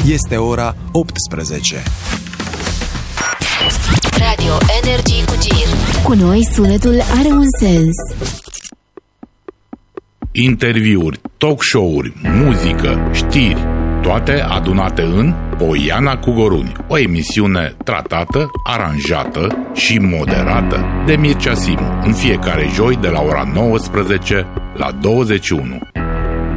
Este ora 18. Radio Energy cu Gir. Cu noi sunetul are un sens. Interviuri, talk show-uri, muzică, știri, toate adunate în Poiana cu Goruni, o emisiune tratată, aranjată și moderată de Mircea Simu, în fiecare joi de la ora 19 la 21.